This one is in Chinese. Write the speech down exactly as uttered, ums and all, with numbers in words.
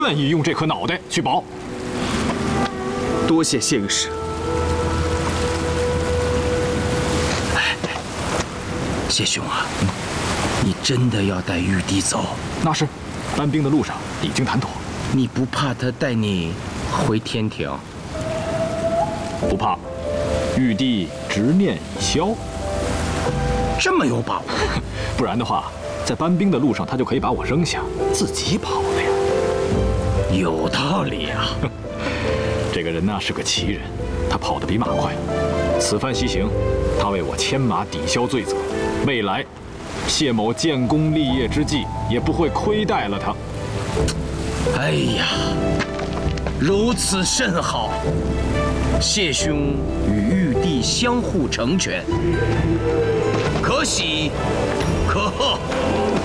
愿意用这颗脑袋去保。 多谢谢御史。 哎，谢兄啊，你真的要带玉帝走？ 那是，搬兵的路上已经谈妥。 你不怕他带你回天庭？ 不怕，玉帝执念已消。 这么有把握？ 不然的话，在搬兵的路上，他就可以把我扔下，自己跑了呀。 有道理啊。 这个人呢是个奇人，他跑得比马快。此番西行，他为我牵马抵消罪责，未来谢某建功立业之际，也不会亏待了他。 哎呀，如此甚好。谢兄与玉帝相互成全，可喜可贺。